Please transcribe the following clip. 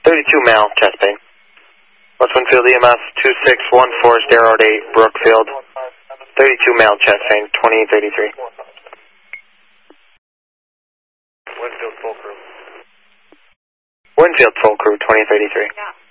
32 male, chest pain. West Winfield EMS 2614, Stereo 8, Brookfield. 32 male, chest pain, 2033. Winfield full crew. Winfield full crew, 2033. Yeah.